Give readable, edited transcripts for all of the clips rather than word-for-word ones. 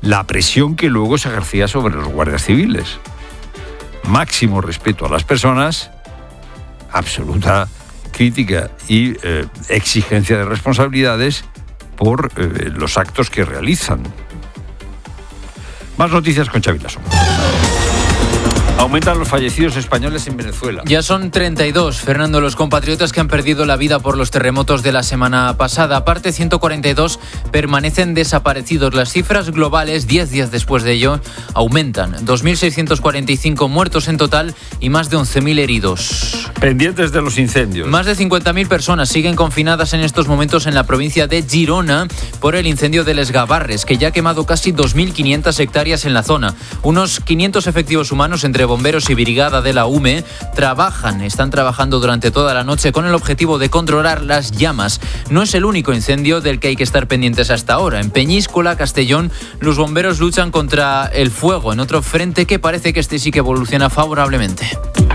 la presión que luego se ejercía sobre los guardias civiles. Máximo respeto a las personas, absoluta crítica y exigencia de responsabilidades por los actos que realizan. Más noticias con Xavi Lasso. Aumentan los fallecidos españoles en Venezuela. Ya son 32, Fernando, los compatriotas que han perdido la vida por los terremotos de la semana pasada. Aparte, 142 permanecen desaparecidos. Las cifras globales, 10 días después de ello, aumentan. 2.645 muertos en total y más de 11.000 heridos. Pendientes de los incendios. Más de 50.000 personas siguen confinadas en estos momentos en la provincia de Girona por el incendio de Les Gavarres, que ya ha quemado casi 2.500 hectáreas en la zona. Unos 500 efectivos humanos entre bomberos y brigada de la UME están trabajando durante toda la noche con el objetivo de controlar las llamas. No es el único incendio del que hay que estar pendientes hasta ahora. En Peñíscola, Castellón, los bomberos luchan contra el fuego en otro frente que parece que este sí que evoluciona favorablemente.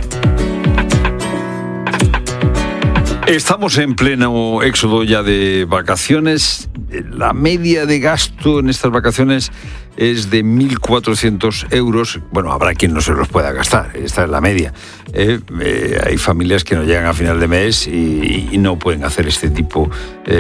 Estamos en pleno éxodo ya de vacaciones. La media de gasto en estas vacaciones es de 1.400 euros. Bueno, habrá quien no se los pueda gastar, esta es la media. Hay familias que no llegan a final de mes y no pueden hacer este tipo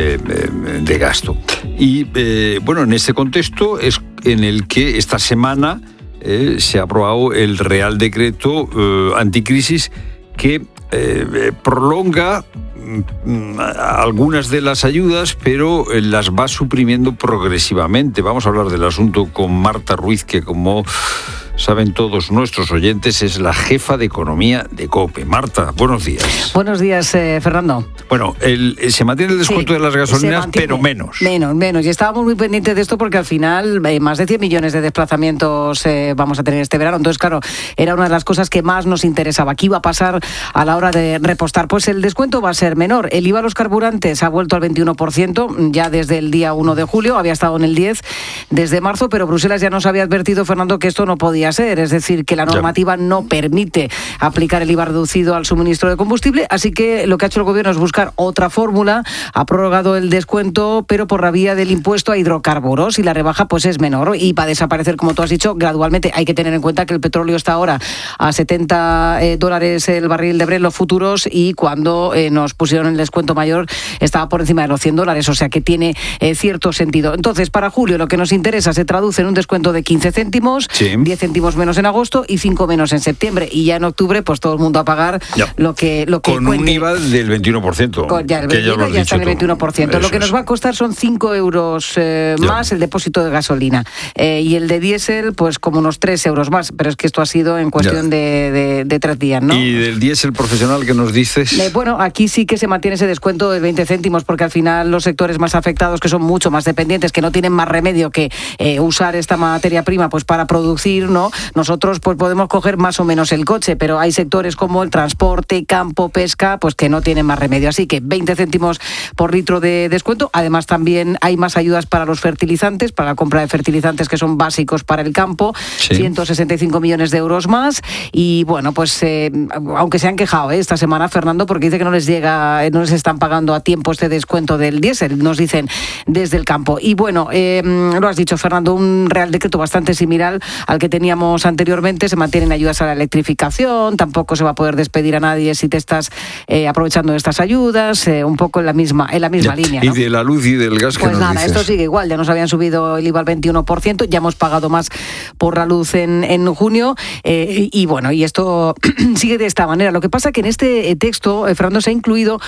de gasto. Y bueno, en este contexto es en el que esta semana se ha aprobado el Real Decreto Anticrisis que prolonga algunas de las ayudas, pero las va suprimiendo progresivamente. Vamos a hablar del asunto con Marta Ruiz, que como saben todos nuestros oyentes, es la jefa de economía de COPE. Marta, buenos días. Buenos días, Fernando. Bueno, se mantiene el descuento de las gasolinas, pero menos. Menos. Y estábamos muy pendientes de esto porque al final más de 100 millones de desplazamientos vamos a tener este verano. Entonces, claro, era una de las cosas que más nos interesaba. ¿Qué iba a pasar a la hora de repostar? Pues el descuento va a ser menor. El IVA a los carburantes ha vuelto al 21% ya desde el día 1 de julio. Había estado en el 10% desde marzo, pero Bruselas ya nos había advertido, Fernando, que esto no podía ser, es decir, que la normativa no permite aplicar el IVA reducido al suministro de combustible, así que lo que ha hecho el gobierno es buscar otra fórmula, ha prorrogado el descuento, pero por la vía del impuesto a hidrocarburos, y la rebaja pues es menor y va a desaparecer, como tú has dicho, gradualmente. Hay que tener en cuenta que el petróleo está ahora a $70 el barril de Brent, los futuros, y cuando nos pusieron el descuento mayor estaba por encima de los $100, o sea que tiene cierto sentido. Entonces, para julio lo que nos interesa se traduce en un descuento de 15 céntimos, sí. 10 céntimos menos en agosto y 5 menos en septiembre, y ya en octubre pues todo el mundo a pagar lo que con cuente. Un IVA del 21%. El IVA ya está en el 21%. Eso lo que nos va a costar son 5 euros más el depósito de gasolina, y el de diésel pues como unos 3 euros más, pero es que esto ha sido en cuestión de 3 días, ¿no? ¿Y del diésel profesional qué nos dices? Bueno, aquí sí que se mantiene ese descuento de 20 céntimos, porque al final los sectores más afectados, que son mucho más dependientes, que no tienen más remedio que usar esta materia prima pues para producir, ¿no? Nosotros pues podemos coger más o menos el coche, pero hay sectores como el transporte, campo, pesca, pues que no tienen más remedio. Así que 20 céntimos por litro de descuento. Además también hay más ayudas para los fertilizantes, para la compra de fertilizantes que son básicos para el campo, sí. 165 millones de euros más. Y bueno, pues aunque se han quejado esta semana, Fernando, porque dice que no les llega, no les están pagando a tiempo este descuento del diésel, nos dicen desde el campo. Y bueno, lo has dicho, Fernando, un Real Decreto bastante similar al que teníamos anteriormente. Se mantienen ayudas a la electrificación, tampoco se va a poder despedir a nadie si te estás aprovechando de estas ayudas, un poco en la misma línea, ¿no? Y de la luz y del gas, pues que nada, esto sigue igual. Ya nos habían subido el IVA al 21%, ya hemos pagado más por la luz en junio, y bueno, y esto sigue de esta manera. Lo que pasa que en este texto, Fernando, se ha incluido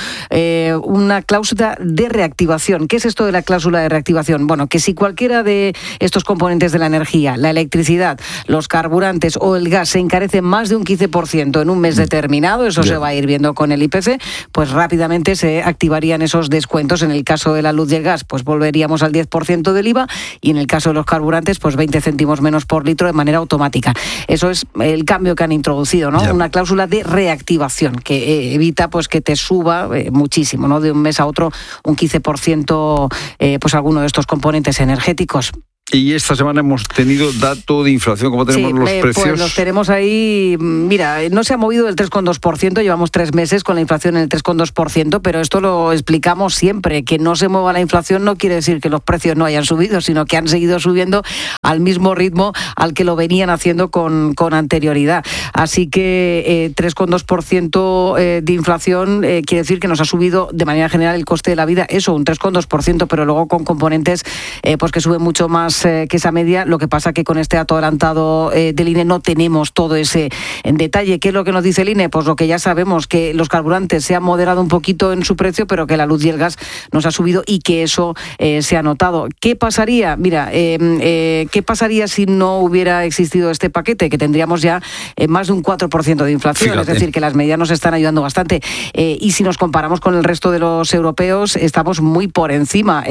una cláusula de reactivación. ¿Qué es esto de la cláusula de reactivación? Bueno, que si cualquiera de estos componentes de la energía, la electricidad, los carburantes o el gas se encarece más de un 15% en un mes determinado, eso se va a ir viendo con el IPC, pues rápidamente se activarían esos descuentos. En el caso de la luz y el gas, pues volveríamos al 10% del IVA, y en el caso de los carburantes, pues 20 céntimos menos por litro de manera automática. Eso es el cambio que han introducido, ¿no? Una cláusula de reactivación que evita pues que te suba muchísimo, ¿no? De un mes a otro un 15% pues alguno de estos componentes energéticos. Y esta semana hemos tenido dato de inflación. ¿Cómo tenemos los precios? Pues los tenemos ahí. Mira, no se ha movido el 3,2%. Llevamos 3 meses con la inflación en el 3,2%, pero esto lo explicamos siempre. Que no se mueva la inflación no quiere decir que los precios no hayan subido, sino que han seguido subiendo al mismo ritmo al que lo venían haciendo con anterioridad. Así que 3,2% de inflación quiere decir que nos ha subido de manera general el coste de la vida. Eso, un 3,2%, pero luego con componentes pues que suben mucho más que esa media. Lo que pasa que con este dato adelantado del INE no tenemos todo ese en detalle. ¿Qué es lo que nos dice el INE? Pues lo que ya sabemos, que los carburantes se han moderado un poquito en su precio, pero que la luz y el gas nos ha subido y que eso se ha notado. ¿Qué pasaría? Mira, ¿qué pasaría si no hubiera existido este paquete? Que tendríamos ya más de un 4% de inflación. Fíjate. Es decir, que las medidas nos están ayudando bastante. Y si nos comparamos con el resto de los europeos, estamos muy por encima,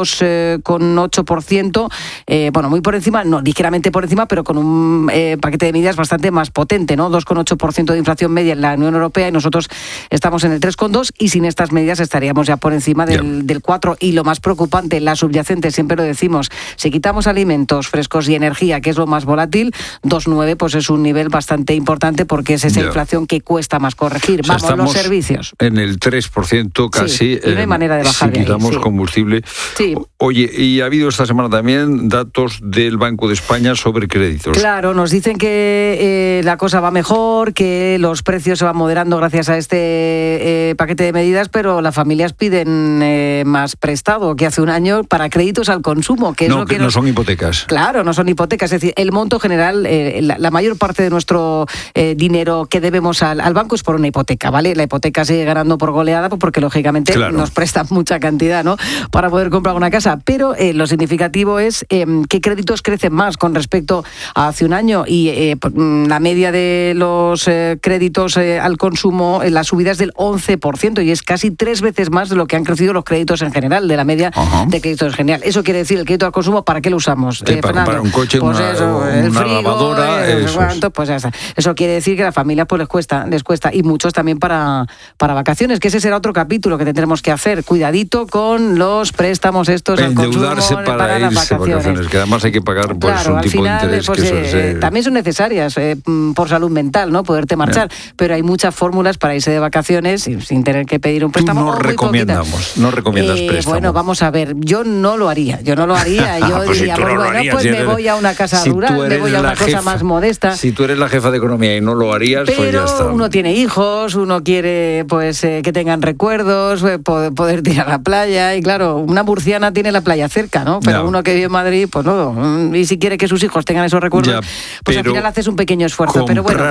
2,8%. Bueno, muy por encima, no, ligeramente por encima, pero con un paquete de medidas bastante más potente, ¿no? 2,8% de inflación media en la Unión Europea y nosotros estamos en el 3,2% y sin estas medidas estaríamos ya por encima del 4%. Y lo más preocupante, la subyacente, siempre lo decimos, si quitamos alimentos frescos y energía, que es lo más volátil, 2,9% pues es un nivel bastante importante porque es esa inflación que cuesta más corregir. O sea, vamos, los servicios. En el 3% casi. Sí, y no hay manera de bajar si quitamos de ahí, combustible. Sí. Oye, y ha habido esta semana también datos del Banco de España sobre créditos. Claro, nos dicen que la cosa va mejor, que los precios se van moderando gracias a este paquete de medidas, pero las familias piden más prestado que hace un año para créditos al consumo. Que es lo que no son hipotecas. Claro, no son hipotecas. Es decir, el monto general, la mayor parte de nuestro dinero que debemos al banco es por una hipoteca, ¿vale? La hipoteca sigue ganando por goleada porque, lógicamente, nos prestan mucha cantidad, ¿no?, para poder comprar una casa. Pero lo significativo es que créditos crecen más con respecto a hace un año y la media de los créditos al consumo, la subida es del 11% y es casi 3 veces más de lo que han crecido los créditos en general, de la media de créditos en general. Eso quiere decir, el crédito al consumo, ¿para qué lo usamos? Para comprar un coche, pues una lavadora, pues ya está. Eso quiere decir que a las familias pues les cuesta y muchos también para vacaciones, que ese será otro capítulo que tendremos que hacer. Cuidadito con los préstamos estos al consumo para las irse vacaciones, que además hay que pagar pues, un tipo final, de interés pues, que suele ser... también son necesarias por salud mental, ¿no?, poderte marchar, pero hay muchas fórmulas para irse de vacaciones sin tener que pedir un préstamo. No recomiendas préstamos. Bueno, vamos a ver, yo no lo haría. Yo pues diría, si pues me voy a una casa rural, me voy a una cosa más modesta. Si tú eres la jefa de economía y no lo harías, pero pues ya está. Uno tiene hijos, uno quiere pues que tengan recuerdos, poder ir a la playa, y claro, una murciana tiene la playa cerca, ¿no? Pero uno que vive en Madrid, pues no. Y si quiere que sus hijos tengan esos recuerdos, pues al final haces un pequeño esfuerzo. Pero bueno,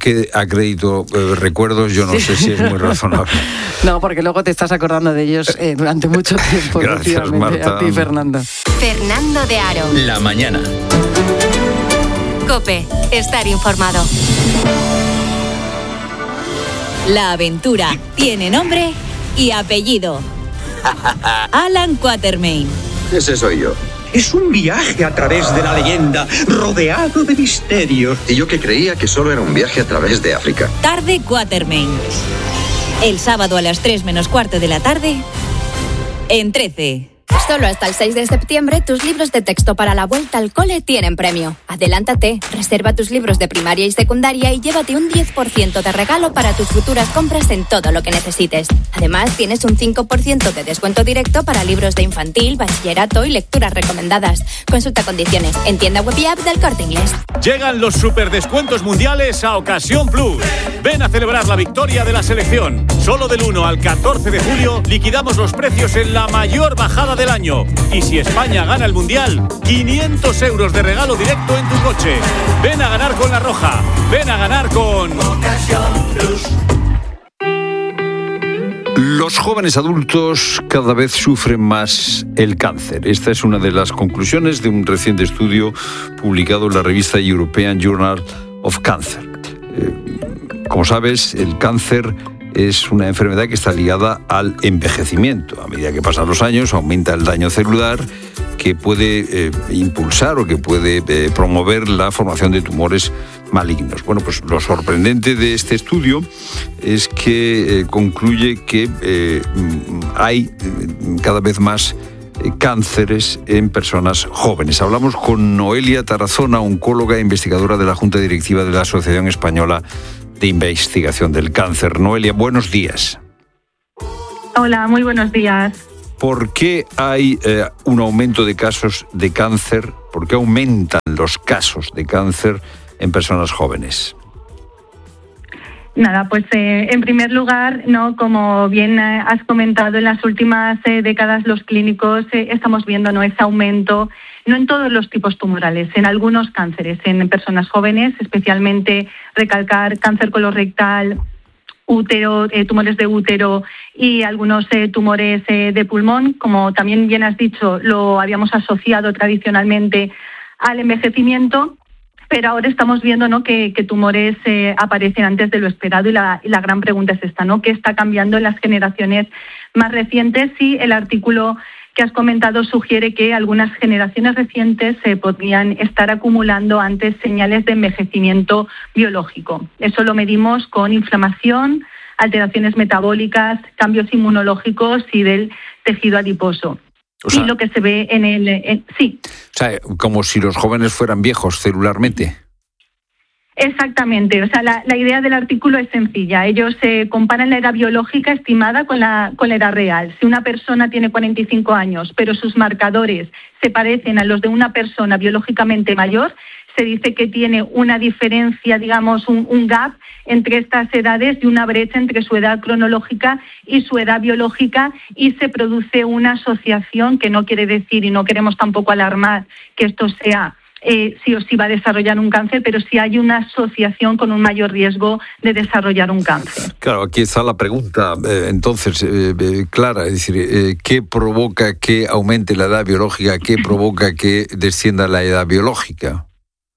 a crédito recuerdos, yo no sé si es muy razonable. No, porque luego te estás acordando de ellos durante mucho tiempo. Gracias, Marta. A ti, Fernando. Fernando de Aro. La mañana. COPE. Estar informado. La aventura tiene nombre y apellido. Alan Quatermain. Ese soy yo. Es un viaje a través de la leyenda, rodeado de misterios. Y yo que creía que solo era un viaje a través de África. Tarde Quatermain. El sábado a las 3:15 de la tarde, en 13. Solo hasta el 6 de septiembre, tus libros de texto para la vuelta al cole tienen premio. Adelántate, reserva tus libros de primaria y secundaria y llévate un 10% de regalo para tus futuras compras en todo lo que necesites. Además, tienes un 5% de descuento directo para libros de infantil, bachillerato y lecturas recomendadas. Consulta condiciones en tienda web y app del Corte Inglés. Llegan los superdescuentos mundiales a Ocasión Plus. Ven a celebrar la victoria de la selección. Solo del 1 al 14 de julio liquidamos los precios en la mayor bajada del año. Y si España gana el Mundial, 500 euros de regalo directo en tu coche. Ven a ganar con La Roja. Ven a ganar con Ocasión Plus. Los jóvenes adultos cada vez sufren más el cáncer. Esta es una de las conclusiones de un reciente estudio publicado en la revista European Journal of Cancer. Como sabes, el cáncer es una enfermedad que está ligada al envejecimiento. A medida que pasan los años, aumenta el daño celular que puede impulsar o que puede promover la formación de tumores malignos. Bueno, pues lo sorprendente de este estudio es que concluye que hay cada vez más cánceres en personas jóvenes. Hablamos con Noelia Tarazona, oncóloga e investigadora de la Junta Directiva de la Asociación Española de Investigación del Cáncer. Noelia, buenos días. Hola, muy buenos días. ¿Por qué hay un aumento de casos de cáncer? ¿Por qué aumentan los casos de cáncer en personas jóvenes? Nada, pues en primer lugar, no, como bien has comentado, en las últimas décadas los clínicos estamos viendo ese aumento, no en todos los tipos tumorales, en algunos cánceres, en personas jóvenes, especialmente recalcar cáncer colorectal, útero, tumores de útero y algunos tumores de pulmón. Como también bien has dicho, lo habíamos asociado tradicionalmente al envejecimiento, pero ahora estamos viendo, ¿no?, que tumores aparecen antes de lo esperado y la gran pregunta es esta, ¿no?, ¿qué está cambiando en las generaciones más recientes? Y el artículo que has comentado sugiere que algunas generaciones recientes podrían estar acumulando antes señales de envejecimiento biológico. Eso lo medimos con inflamación, alteraciones metabólicas, cambios inmunológicos y del tejido adiposo. O sea, y lo que se ve sí. O sea, como si los jóvenes fueran viejos celularmente. Exactamente. O sea, la idea del artículo es sencilla. Ellos comparan la edad biológica estimada con la edad real. Si una persona tiene 45 años, pero sus marcadores se parecen a los de una persona biológicamente mayor, se dice que tiene una diferencia, digamos, un gap entre estas edades y una brecha entre su edad cronológica y su edad biológica, y se produce una asociación que no quiere decir, y no queremos tampoco alarmar, que esto sea sí o sí va a desarrollar un cáncer, pero sí hay una asociación con un mayor riesgo de desarrollar un cáncer. Claro, aquí está la pregunta, entonces, clara, es decir, ¿qué provoca que aumente la edad biológica? ¿Qué provoca que descienda la edad biológica?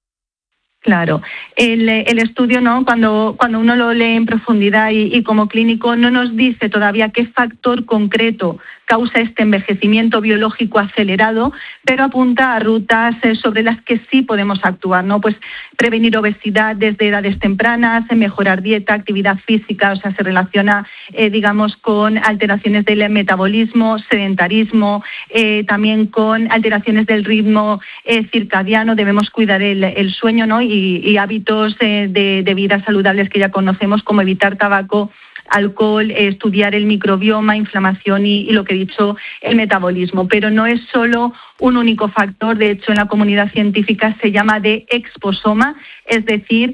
Claro, el estudio, ¿no?, cuando uno lo lee en profundidad y como clínico, no nos dice todavía qué factor concreto causa este envejecimiento biológico acelerado, pero apunta a rutas sobre las que sí podemos actuar, ¿no? Pues prevenir obesidad desde edades tempranas, mejorar dieta, actividad física, o sea, se relaciona, digamos, con alteraciones del metabolismo, sedentarismo, también con alteraciones del ritmo circadiano. Debemos cuidar el sueño, ¿no?, y hábitos de vida saludables que ya conocemos, como evitar tabaco, alcohol, estudiar el microbioma, inflamación y lo que he dicho, el metabolismo. Pero no es solo un único factor. De hecho, en la comunidad científica se llama de exposoma, es decir,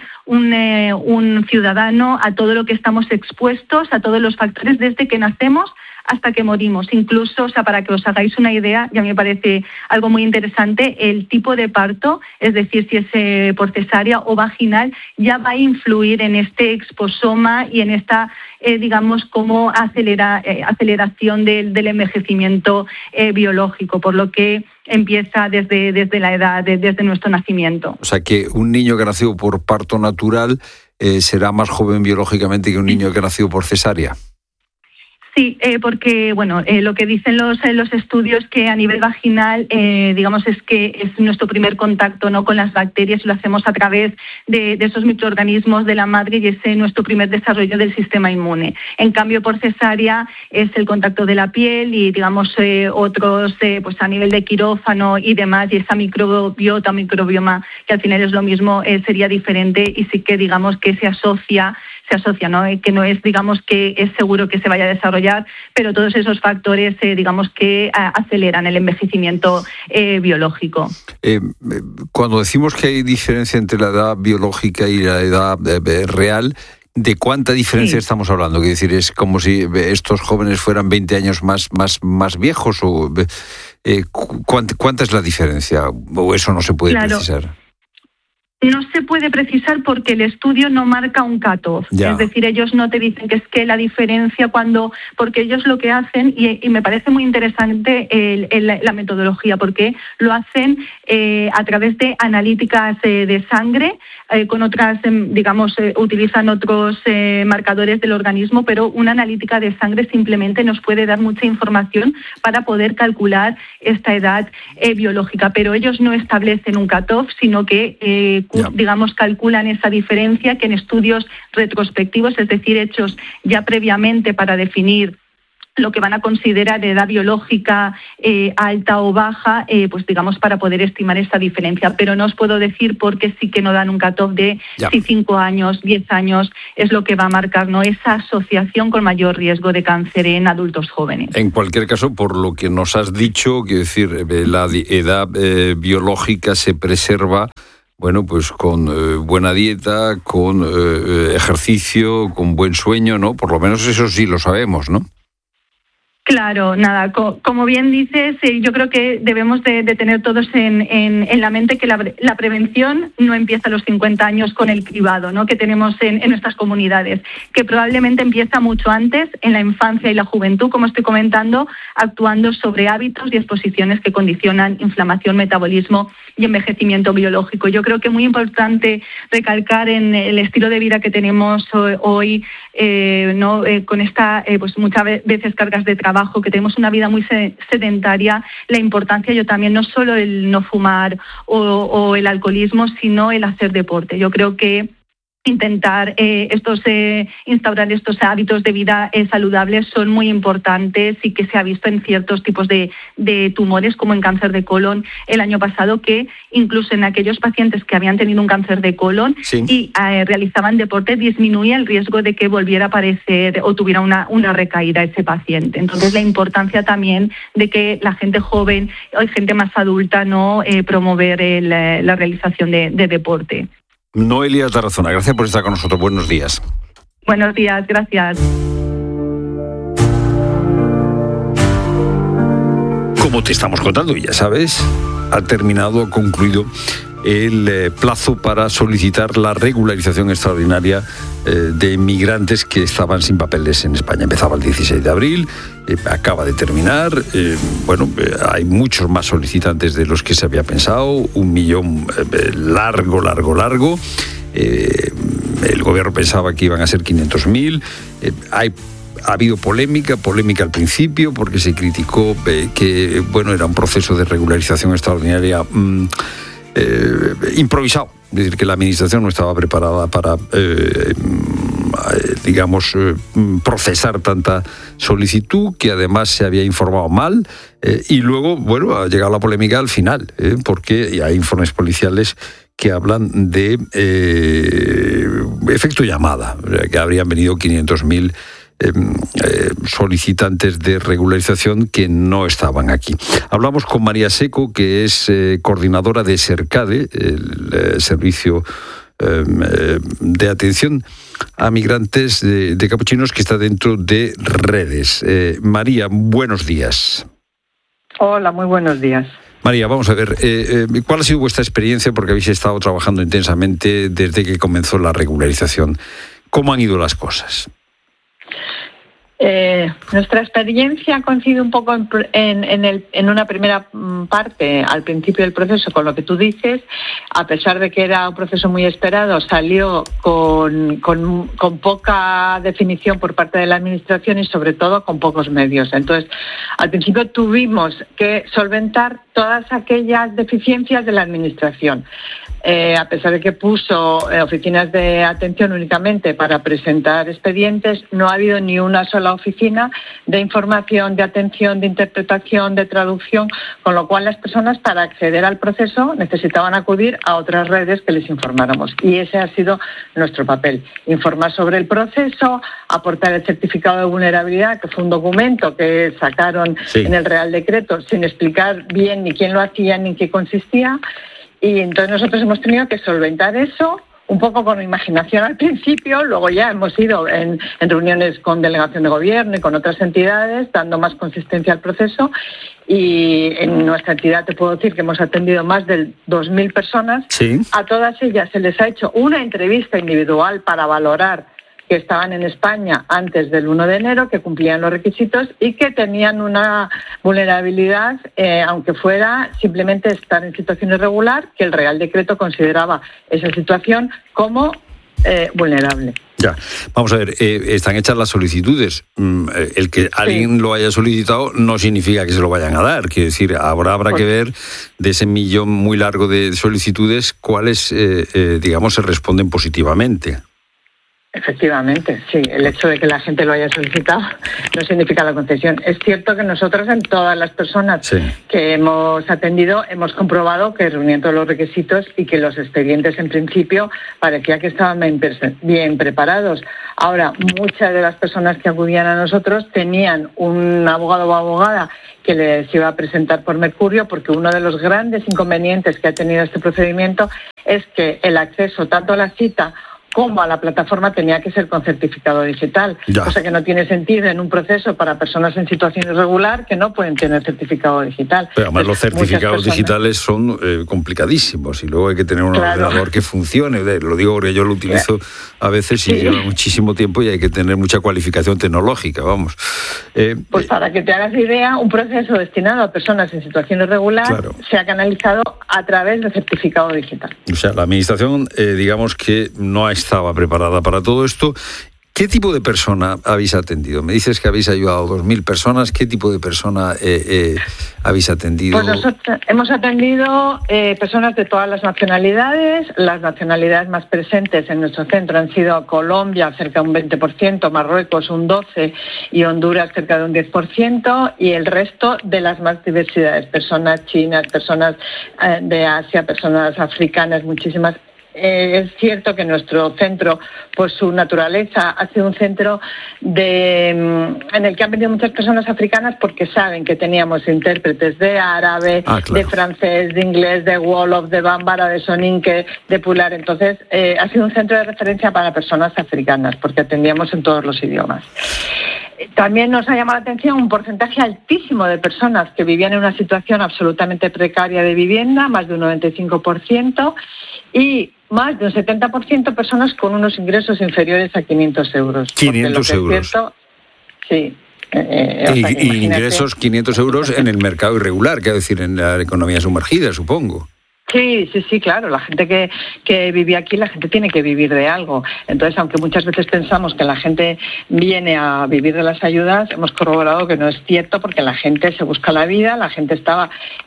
un ciudadano a todo lo que estamos expuestos, a todos los factores desde que nacemos hasta que morimos. Incluso, o sea, para que os hagáis una idea, ya me parece algo muy interesante, el tipo de parto, es decir, si es por cesárea o vaginal, ya va a influir en este exposoma y en esta, digamos, como aceleración del envejecimiento biológico, por lo que empieza desde la edad, desde nuestro nacimiento. O sea, que un niño que ha nacido por parto natural será más joven biológicamente que un niño que ha nacido por cesárea. Sí, porque bueno, lo que dicen los estudios, que a nivel vaginal, digamos, es que es nuestro primer contacto, ¿no?, con las bacterias, y lo hacemos a través de esos microorganismos de la madre, y es nuestro primer desarrollo del sistema inmune. En cambio, por cesárea es el contacto de la piel y, digamos, otros, pues a nivel de quirófano y demás, y esa microbioma, que al final es lo mismo, sería diferente, y sí que, digamos, que se asocia, ¿no?, que no es, digamos, que es seguro que se vaya a desarrollar, pero todos esos factores, digamos, que aceleran el envejecimiento biológico. Cuando decimos que hay diferencia entre la edad biológica y la edad real, ¿de cuánta diferencia estamos hablando? Quiero decir, es como si estos jóvenes fueran 20 años más viejos, o ¿cuánta es la diferencia? ¿O eso no se puede precisar? No se puede precisar porque el estudio no marca un cutoff. Es decir, ellos no te dicen que es que la diferencia porque ellos lo que hacen, y me parece muy interesante la metodología, porque lo hacen a través de analíticas de sangre, con otras, digamos, utilizan otros marcadores del organismo, pero una analítica de sangre simplemente nos puede dar mucha información para poder calcular esta edad biológica. Pero ellos no establecen un cutoff, sino que digamos, calculan esa diferencia, que en estudios retrospectivos, es decir, hechos ya previamente para definir lo que van a considerar edad biológica alta o baja, pues digamos, para poder estimar esa diferencia. Pero no os puedo decir porque sí que no dan un cut-off de si 5 años, 10 años es lo que va a marcar, ¿no?, esa asociación con mayor riesgo de cáncer en adultos jóvenes. En cualquier caso, por lo que nos has dicho, quiero decir, la edad biológica se preserva, bueno, pues con buena dieta, con ejercicio, con buen sueño, ¿no? Por lo menos eso sí lo sabemos, ¿no? Claro, nada, como bien dices, yo creo que debemos de tener todos en la mente que la prevención no empieza a los 50 años con el cribado, ¿no?, que tenemos en nuestras comunidades, que probablemente empieza mucho antes, en la infancia y la juventud, como estoy comentando, actuando sobre hábitos y exposiciones que condicionan inflamación, metabolismo y envejecimiento biológico. Yo creo que es muy importante recalcar en el estilo de vida que tenemos hoy, con esta, pues muchas veces cargas de trabajo, que tenemos una vida muy sedentaria, la importancia yo también, no solo el no fumar o el alcoholismo, sino el hacer deporte. Yo creo que intentar instaurar estos hábitos de vida saludables son muy importantes y que se ha visto en ciertos tipos de tumores, como en cáncer de colon el año pasado, que incluso en aquellos pacientes que habían tenido un cáncer de colon y realizaban deporte, disminuía el riesgo de que volviera a aparecer o tuviera una recaída ese paciente. Entonces, la importancia también de que la gente joven o gente más adulta no promover la realización de deporte. Noelia Tarazona, gracias por estar con nosotros. Buenos días. Buenos días, gracias. Como te estamos contando, ya sabes, ha concluido el plazo para solicitar la regularización extraordinaria de migrantes que estaban sin papeles en España. Empezaba el 16 de abril, acaba de terminar. Hay muchos más solicitantes de los que se había pensado, 1 millón largo. El gobierno pensaba que iban a ser 500.000. Ha habido polémica al principio porque se criticó que era un proceso de regularización extraordinaria improvisado, es decir, que la administración no estaba preparada para procesar tanta solicitud, que además se había informado mal, y luego, ha llegado la polémica al final, porque hay informes policiales que hablan de efecto llamada, que habrían venido 500.000 solicitantes de regularización que no estaban aquí. Hablamos con María Seco, que es coordinadora de SERCADE, el servicio de atención a migrantes de capuchinos, que está dentro de Redes. María, buenos días. Hola, muy buenos días. María, vamos a ver, ¿cuál ha sido vuestra experiencia? Porque habéis estado trabajando intensamente desde que comenzó la regularización. ¿Cómo han ido las cosas? Nuestra experiencia coincide un poco en una primera parte, al principio del proceso, con lo que tú dices. A pesar de que era un proceso muy esperado, salió con poca definición por parte de la Administración y sobre todo con pocos medios. Entonces, al principio tuvimos que solventar todas aquellas deficiencias de la Administración. A pesar de que puso oficinas de atención únicamente para presentar expedientes, no ha habido ni una sola oficina de información, de atención, de interpretación, de traducción, con lo cual las personas, para acceder al proceso, necesitaban acudir a otras redes que les informáramos. Y ese ha sido nuestro papel: informar sobre el proceso, aportar el certificado de vulnerabilidad, que fue un documento que sacaron en el Real Decreto sin explicar bien ni quién lo hacía ni en qué consistía. Y entonces nosotros hemos tenido que solventar eso un poco con imaginación al principio. Luego ya hemos ido en reuniones con delegación de gobierno y con otras entidades, dando más consistencia al proceso. Y en nuestra entidad te puedo decir que hemos atendido más de 2.000 personas. Sí. A todas ellas se les ha hecho una entrevista individual para valorar que estaban en España antes del 1 de enero, que cumplían los requisitos y que tenían una vulnerabilidad, aunque fuera simplemente estar en situación irregular, que el Real Decreto consideraba esa situación como vulnerable. Ya, vamos a ver, están hechas las solicitudes. El que alguien lo haya solicitado no significa que se lo vayan a dar. Quiero decir, ahora habrá que ver de ese millón muy largo de solicitudes cuáles, se responden positivamente. Efectivamente, sí. El hecho de que la gente lo haya solicitado no significa la concesión. Es cierto que nosotros, en todas las personas que hemos atendido, hemos comprobado que reunían todos los requisitos y que los expedientes, en principio, parecía que estaban bien preparados. Ahora, muchas de las personas que acudían a nosotros tenían un abogado o abogada que les iba a presentar por Mercurio, porque uno de los grandes inconvenientes que ha tenido este procedimiento es que el acceso tanto a la cita como a la plataforma tenía que ser con certificado digital, cosa que no tiene sentido en un proceso para personas en situación irregular que no pueden tener certificado digital. Pero además los certificados digitales son complicadísimos y luego hay que tener un ordenador que funcione. Lo digo porque yo lo utilizo a veces y lleva muchísimo tiempo y hay que tener mucha cualificación tecnológica, vamos. Pues para que te hagas idea, un proceso destinado a personas en situación irregular se ha canalizado a través de certificado digital. O sea, la administración, digamos que no estaba preparada para todo esto. ¿Qué tipo de persona habéis atendido? Me dices que habéis ayudado a 2.000 personas. ¿Qué tipo de persona habéis atendido? Pues nosotros hemos atendido personas de todas las nacionalidades. Las nacionalidades más presentes en nuestro centro han sido Colombia, cerca de un 20%, Marruecos un 12% y Honduras cerca de un 10%, y el resto de las más diversidades, personas chinas, personas de Asia, personas africanas, muchísimas. Es cierto que nuestro centro, por su naturaleza, ha sido un centro en el que han venido muchas personas africanas porque saben que teníamos intérpretes de árabe, de francés, de inglés, de Wolof, de Bambara, de Soninke, de Pular. Entonces, ha sido un centro de referencia para personas africanas porque atendíamos en todos los idiomas. También nos ha llamado la atención un porcentaje altísimo de personas que vivían en una situación absolutamente precaria de vivienda, más de un 95%, y más de un 70% personas con unos ingresos inferiores a 500 euros. 500 euros. Cierto, sí. Y ingresos 500 euros en el mercado irregular, quiero decir, en la economía sumergida, supongo. Sí, claro. La gente que vivía aquí, la gente tiene que vivir de algo. Entonces, aunque muchas veces pensamos que la gente viene a vivir de las ayudas, hemos corroborado que no es cierto, porque la gente se busca la vida, la gente estaba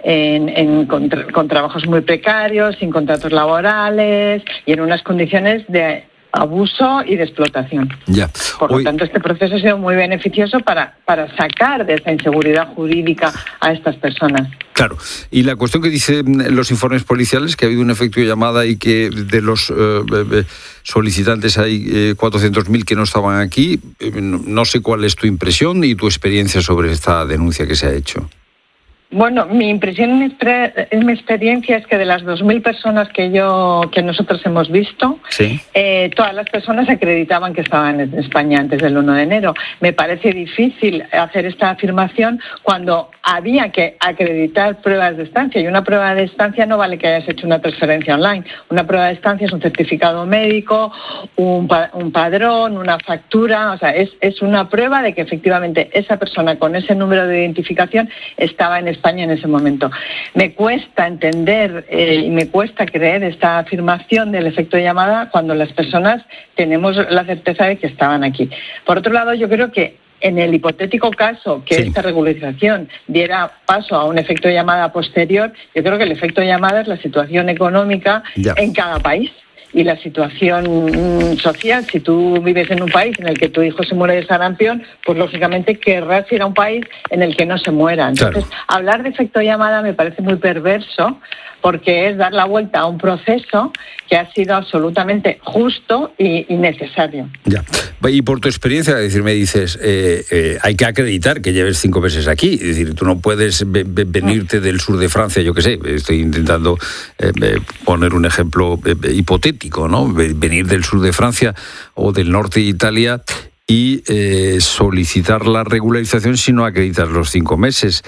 con trabajos muy precarios, sin contratos laborales y en unas condiciones de abuso y de explotación. Por lo tanto, este proceso ha sido muy beneficioso para sacar de esa inseguridad jurídica a estas personas. Claro, y la cuestión que dicen los informes policiales, que ha habido un efecto de llamada y que de los solicitantes hay 400.000 que no estaban aquí, no sé cuál es tu impresión y tu experiencia sobre esta denuncia que se ha hecho. Bueno, mi impresión, mi experiencia es que de las 2.000 personas que nosotros hemos visto, todas las personas acreditaban que estaban en España antes del 1 de enero. Me parece difícil hacer esta afirmación cuando había que acreditar pruebas de estancia, y una prueba de estancia no vale que hayas hecho una transferencia online. Una prueba de estancia es un certificado médico, un padrón, una factura, o sea, es una prueba de que efectivamente esa persona con ese número de identificación estaba en España en ese momento. Me cuesta entender y me cuesta creer esta afirmación del efecto de llamada cuando las personas tenemos la certeza de que estaban aquí. Por otro lado, yo creo que en el hipotético caso que esta regularización diera paso a un efecto de llamada posterior, yo creo que el efecto de llamada es la situación económica en cada país. Y la situación social, si tú vives en un país en el que tu hijo se muere de sarampión, pues lógicamente querrás ir a un país en el que no se muera. Entonces, hablar de efecto llamada me parece muy perverso, porque es dar la vuelta a un proceso que ha sido absolutamente justo y necesario. Y por tu experiencia, me dices, hay que acreditar que lleves 5 meses aquí. Es decir, tú no puedes venirte del sur de Francia, yo qué sé, estoy intentando poner un ejemplo hipotético, ¿no? Venir del sur de Francia o del norte de Italia y solicitar la regularización si no acreditas los 5 meses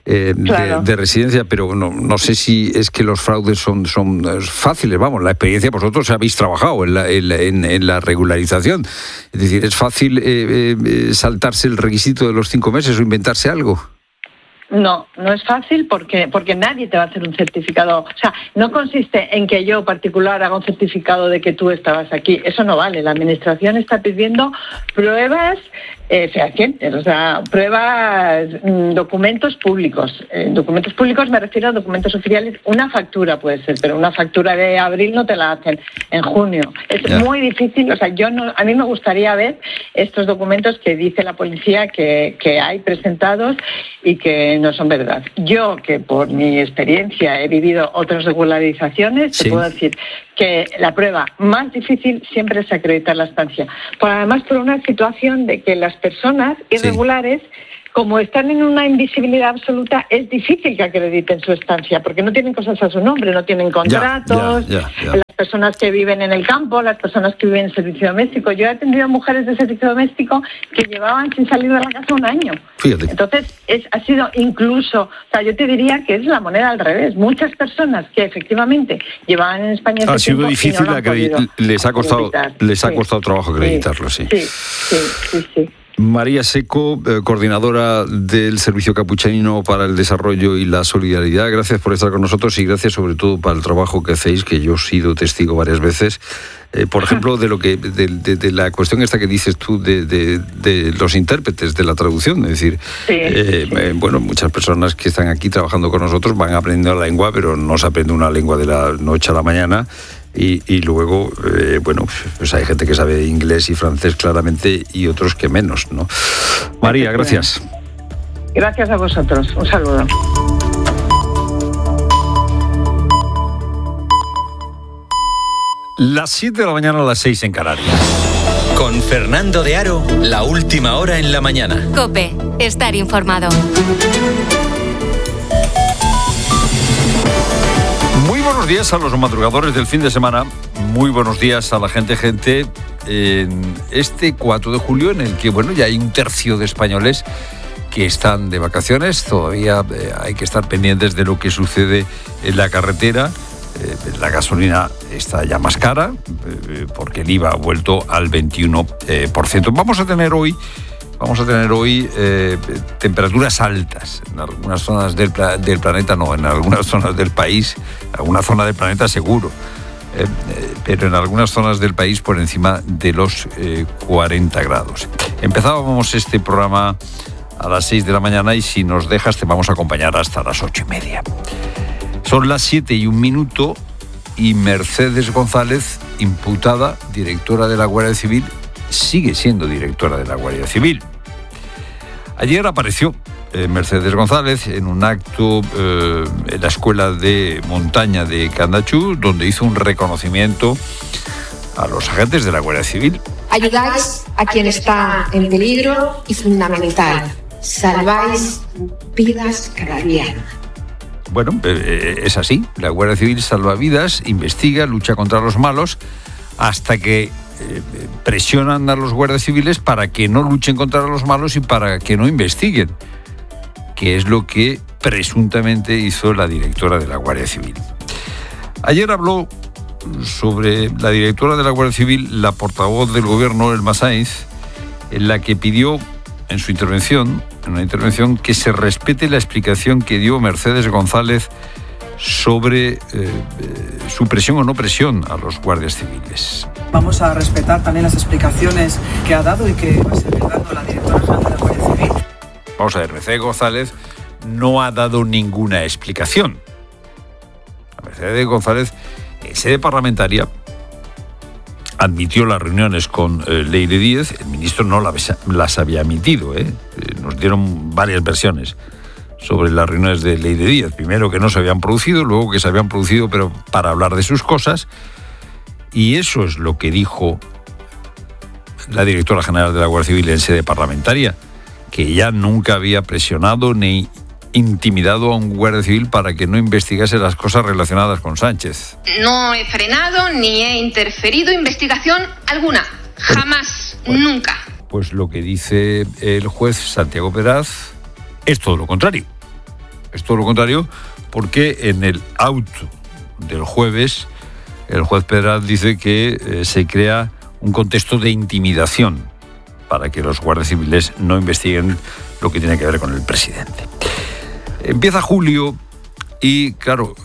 de residencia, pero no sé si es que los fraudes son fáciles. Vamos, la experiencia, vosotros habéis trabajado en la regularización, es decir, ¿es fácil saltarse el requisito de los 5 meses o inventarse algo? No es fácil porque nadie te va a hacer un certificado. O sea, no consiste en que yo particular haga un certificado de que tú estabas aquí. Eso no vale. La administración está pidiendo pruebas fehacientes, o sea, pruebas, documentos públicos. Documentos públicos me refiero a documentos oficiales. Una factura puede ser, pero una factura de abril no te la hacen en junio. Es muy difícil, o sea, a mí me gustaría ver estos documentos que dice la policía que hay presentados y que no son verdad. Yo, que por mi experiencia he vivido otras regularizaciones, te puedo decir que la prueba más difícil siempre es acreditar la estancia. Además, por una situación de que las personas irregulares, como están en una invisibilidad absoluta, es difícil que acrediten su estancia, porque no tienen cosas a su nombre, no tienen contratos, las personas que viven en el campo, las personas que viven en servicio doméstico. Yo he atendido a mujeres de servicio doméstico que llevaban sin salir de la casa un año. Fíjate. Entonces, ha sido incluso, o sea, yo te diría que es la moneda al revés. Muchas personas que efectivamente llevaban en España ha sido difícil, les ha costado trabajo acreditarlo, sí. María Seco, coordinadora del Servicio Capuchinino para el Desarrollo y la Solidaridad, gracias por estar con nosotros y gracias sobre todo para el trabajo que hacéis, que yo he sido testigo varias veces. Por ejemplo, de la cuestión esta que dices tú de los intérpretes de la traducción, es decir, bueno, muchas personas que están aquí trabajando con nosotros van aprendiendo la lengua, pero no se aprende una lengua de la noche a la mañana. Y luego, bueno, pues hay gente que sabe inglés y francés claramente y otros que menos, ¿no? María, gracias. Gracias a vosotros. Un saludo. Las 7 de la mañana a las 6 en Canarias. Con Fernando de Aro, la última hora en la mañana. COPE, estar informado. Muy buenos días a los madrugadores del fin de semana. Muy buenos días a la gente en este 4 de julio en el que, bueno, ya hay un tercio de españoles que están de vacaciones. Todavía hay que estar pendientes de lo que sucede en la carretera. La gasolina está ya más cara porque el IVA ha vuelto al 21%. Vamos a tener hoy temperaturas altas en algunas zonas del planeta, no, en algunas zonas del país, alguna zona del planeta seguro, pero en algunas zonas del país por encima de los 40 grados. Empezábamos este programa a las 6 de la mañana y si nos dejas te vamos a acompañar hasta las 8:30. Son las 7:01 y Mercedes González, imputada, directora de la Guardia Civil, sigue siendo directora de la Guardia Civil. Ayer apareció Mercedes González en un acto en la Escuela de Montaña de Candachú, donde hizo un reconocimiento a los agentes de la Guardia Civil. Ayudáis a quien está en peligro y fundamental, salváis vidas cada día. Bueno, es así, la Guardia Civil salva vidas, investiga, lucha contra los malos, hasta que presionan a los guardias civiles para que no luchen contra los malos y para que no investiguen, que es lo que presuntamente hizo la directora de la Guardia Civil. Ayer habló sobre la directora de la Guardia Civil la portavoz del gobierno, Elma Sainz, en la que pidió en una intervención que se respete la explicación que dio Mercedes González sobre su presión o no presión a los guardias civiles. Vamos a respetar también las explicaciones que ha dado y que va a seguir dando la directora general de la Guardia Civil. Vamos a ver, Mercedes González no ha dado ninguna explicación. Mercedes González, en sede parlamentaria, admitió las reuniones con Leire Díez. El ministro no las había admitido. Nos dieron varias versiones sobre las reuniones de Leire Díez. Primero que no se habían producido, luego que se habían producido pero para hablar de sus cosas. Y eso es lo que dijo la directora general de la Guardia Civil en sede parlamentaria, que ella nunca había presionado ni intimidado a un guardia civil para que no investigase las cosas relacionadas con Sánchez. No he frenado ni he interferido investigación alguna. Jamás, nunca. Pues lo que dice el juez Santiago Peraz es todo lo contrario. Es todo lo contrario porque en el auto del jueves el juez Peraz dice que se crea un contexto de intimidación para que los guardias civiles no investiguen lo que tiene que ver con el presidente. Empieza julio y, claro,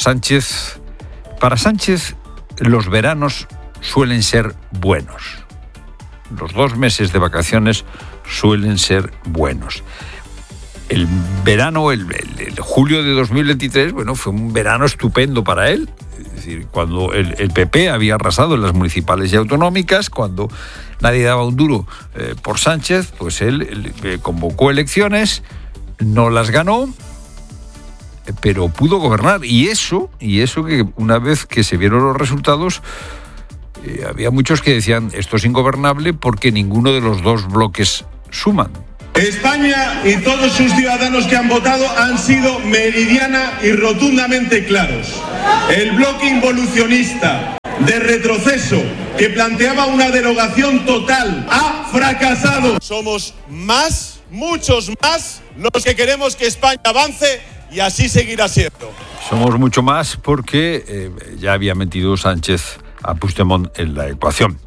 para Sánchez los veranos suelen ser buenos. Los 2 meses de vacaciones suelen ser buenos. El verano, el julio de 2023, bueno, fue un verano estupendo para él. Es decir, cuando el PP había arrasado en las municipales y autonómicas, cuando nadie daba un duro por Sánchez, pues él convocó elecciones, no las ganó, pero pudo gobernar. Y eso que una vez que se vieron los resultados, había muchos que decían, esto es ingobernable porque ninguno de los dos bloques suman. España y todos sus ciudadanos que han votado han sido meridiana y rotundamente claros. El bloque involucionista de retroceso que planteaba una derogación total ha fracasado. Somos más, muchos más, los que queremos que España avance y así seguirá siendo. Somos mucho más porque ya había metido Sánchez a Puigdemont en la ecuación.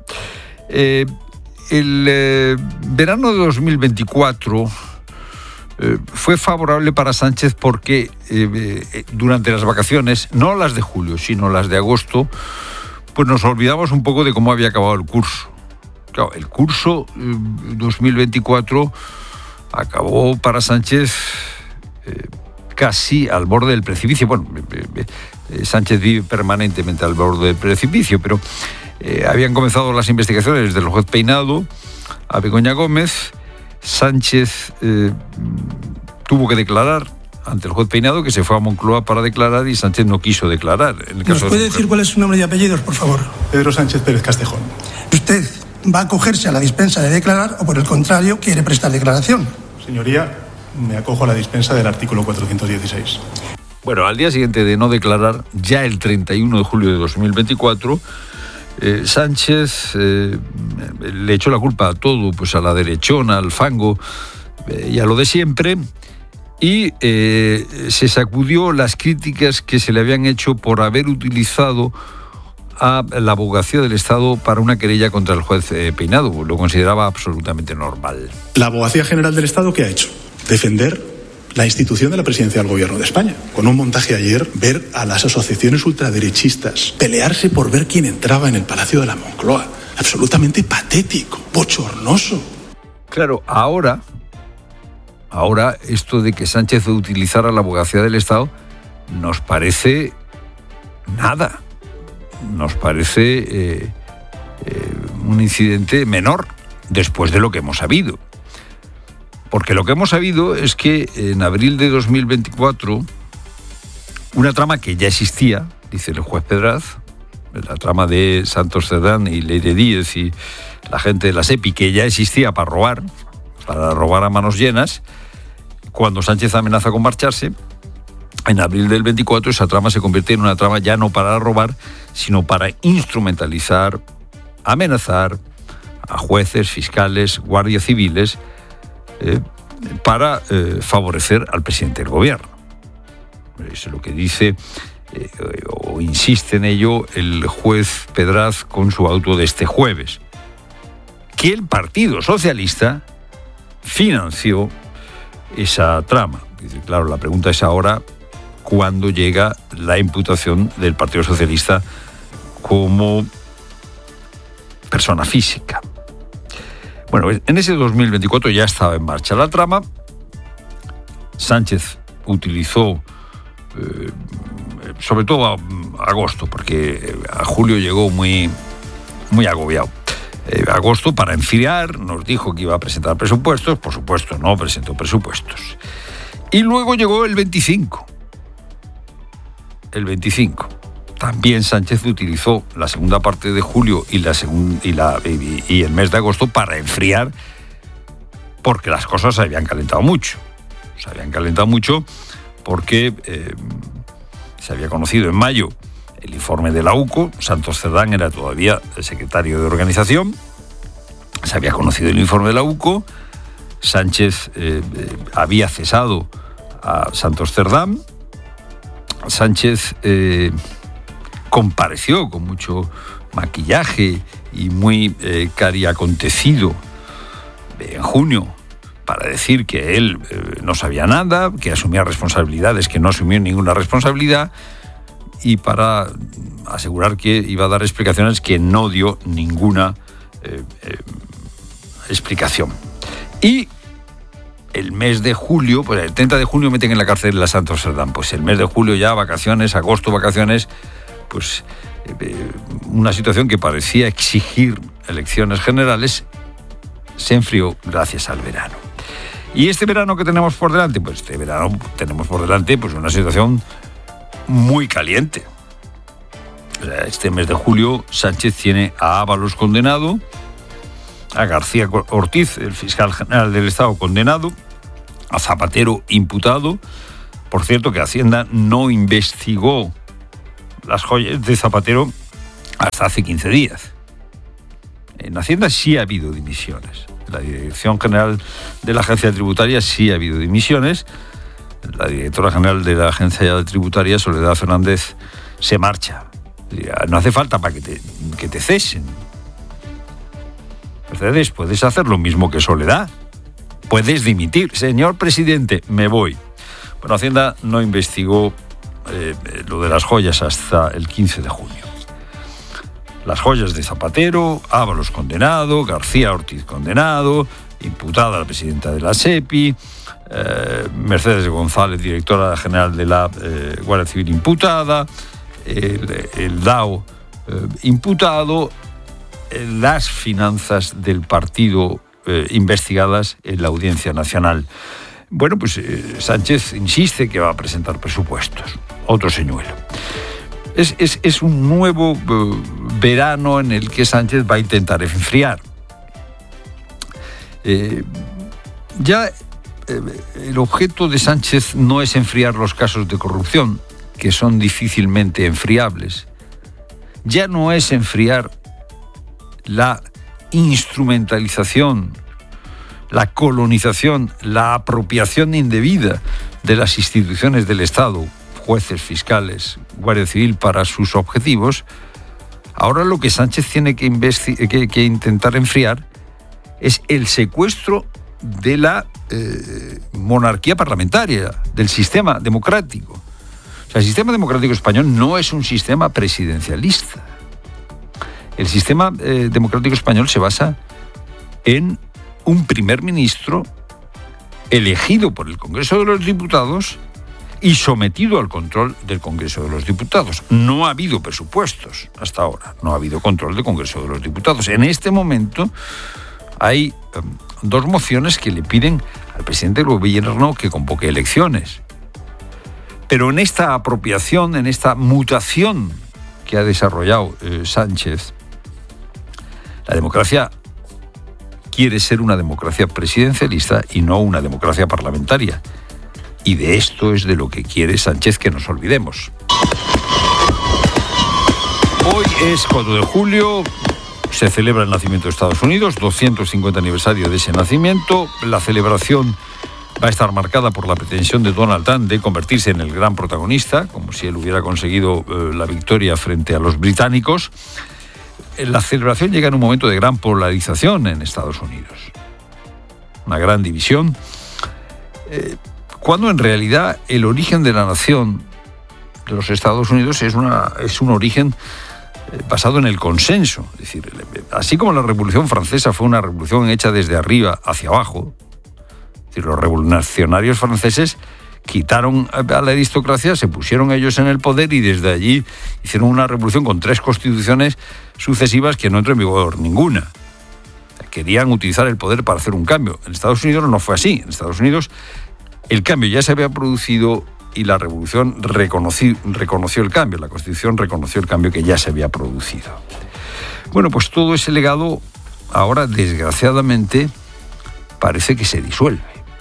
El verano de 2024 fue favorable para Sánchez porque durante las vacaciones, no las de julio, sino las de agosto, pues nos olvidamos un poco de cómo había acabado el curso. Claro, el curso 2024 acabó para Sánchez casi al borde del precipicio. Bueno, Sánchez vive permanentemente al borde del precipicio, pero habían comenzado las investigaciones del juez Peinado a Begoña Gómez. Sánchez tuvo que declarar ante el juez Peinado, que se fue a Moncloa para declarar, y Sánchez no quiso declarar. En el caso ¿Nos puede decir cuál es su nombre y apellidos, por favor? Pedro Sánchez Pérez Castejón. ¿Usted va a acogerse a la dispensa de declarar o, por el contrario, quiere prestar declaración? Señoría, me acojo a la dispensa del artículo 416. Bueno, al día siguiente de no declarar, ya el 31 de julio de 2024, Sánchez le echó la culpa a todo, pues a la derechona, al fango y a lo de siempre, y se sacudió las críticas que se le habían hecho por haber utilizado a la abogacía del Estado para una querella contra el juez Peinado. Lo consideraba absolutamente normal. La Abogacía General del Estado, ¿qué ha hecho? Defender la institución de la presidencia del Gobierno de España. Con un montaje ayer, ver a las asociaciones ultraderechistas pelearse por ver quién entraba en el Palacio de la Moncloa. Absolutamente patético, bochornoso. Claro, ahora esto de que Sánchez utilizara la abogacía del Estado nos parece nada. Nos parece un incidente menor después de lo que hemos sabido. Porque lo que hemos sabido es que en abril de 2024, una trama que ya existía, dice el juez Pedraz, la trama de Santos Cerdán y Leire Díez y la gente de la SEPI, que ya existía para robar a manos llenas, cuando Sánchez amenaza con marcharse, en abril del 24 esa trama se convierte en una trama ya no para robar, sino para instrumentalizar, amenazar a jueces, fiscales, guardias civiles, para favorecer al presidente del gobierno. Eso es lo que dice o insiste en ello el juez Pedraz con su auto de este jueves, que el Partido Socialista financió esa trama. Claro, la pregunta es ahora cuándo llega la imputación del Partido Socialista como persona física. Bueno, en ese 2024 ya estaba en marcha la trama. Sánchez utilizó, sobre todo a agosto, porque a julio llegó muy agobiado. Agosto para enfriar, nos dijo que iba a presentar presupuestos, por supuesto, no presentó presupuestos. Y luego llegó el 25. También Sánchez utilizó la segunda parte de julio y el mes de agosto para enfriar, porque las cosas se habían calentado mucho. Se habían calentado mucho porque se había conocido en mayo el informe de la UCO. Santos Cerdán era todavía el secretario de organización. Se había conocido el informe de la UCO. Sánchez había cesado a Santos Cerdán. Sánchez compareció con mucho maquillaje y muy cariacontecido en junio para decir que él no sabía nada, que asumía responsabilidades, que no asumió ninguna responsabilidad, y para asegurar que iba a dar explicaciones, que no dio ninguna explicación. Y el mes de julio, pues el 30 de junio meten en la cárcel la Santos Serdán. Pues el mes de julio ya vacaciones, agosto vacaciones, pues una situación que parecía exigir elecciones generales se enfrió gracias al verano. Y este verano que tenemos por delante, pues este verano tenemos por delante pues una situación muy caliente. Este mes de julio Sánchez tiene a Ábalos condenado, a García Ortiz, el fiscal general del Estado, condenado, a Zapatero imputado. Por cierto, que Hacienda no investigó las joyas de Zapatero hasta hace 15 días. En Hacienda sí ha habido dimisiones. En la Dirección General de la Agencia Tributaria sí ha habido dimisiones. La directora general de la Agencia Tributaria, Soledad Fernández, se marcha. No hace falta para que te cesen. Mercedes, puedes hacer lo mismo que Soledad. Puedes dimitir. Señor presidente, me voy. Bueno, Hacienda no investigó lo de las joyas hasta el 15 de junio. Las joyas de Zapatero, Ábalos condenado, García Ortiz condenado, imputada la presidenta de la SEPI, Mercedes González, directora general de la Guardia Civil, imputada, el DAO imputado, las finanzas del partido investigadas en la Audiencia Nacional. Bueno, pues Sánchez insiste que va a presentar presupuestos. Otro señuelo. Es un nuevo verano en el que Sánchez va a intentar enfriar. El objeto de Sánchez no es enfriar los casos de corrupción, que son difícilmente enfriables. Ya no es enfriar la instrumentalización, la colonización, la apropiación indebida de las instituciones del Estado, jueces, fiscales, Guardia Civil, para sus objetivos. Ahora lo que Sánchez tiene que intentar enfriar es el secuestro de la monarquía parlamentaria, del sistema democrático. O sea, el sistema democrático español no es un sistema presidencialista. El sistema democrático español se basa en un primer ministro elegido por el Congreso de los Diputados y sometido al control del Congreso de los Diputados. No ha habido presupuestos hasta ahora, no ha habido control del Congreso de los Diputados. En este momento hay dos mociones que le piden al presidente del Gobierno que convoque elecciones. Pero en esta apropiación, en esta mutación que ha desarrollado Sánchez, la democracia quiere ser una democracia presidencialista y no una democracia parlamentaria. Y de esto es de lo que quiere Sánchez que nos olvidemos. Hoy es 4 de julio, se celebra el nacimiento de Estados Unidos, 250 aniversario de ese nacimiento. La celebración va a estar marcada por la pretensión de Donald Trump de convertirse en el gran protagonista, como si él hubiera conseguido la victoria frente a los británicos. La celebración llega en un momento de gran polarización en Estados Unidos. Una gran división. Cuando en realidad el origen de la nación de los Estados Unidos es un origen basado en el consenso. Es decir, así como la Revolución Francesa fue una revolución hecha desde arriba hacia abajo, es decir, los revolucionarios franceses quitaron a la aristocracia, se pusieron ellos en el poder y desde allí hicieron una revolución con 3 constituciones sucesivas que no entró en vigor ninguna. Querían utilizar el poder para hacer un cambio. En Estados Unidos no fue así. En Estados Unidos el cambio ya se había producido y la revolución reconoció el cambio. La Constitución reconoció el cambio que ya se había producido. Bueno, pues todo ese legado ahora, desgraciadamente, parece que se disuelve.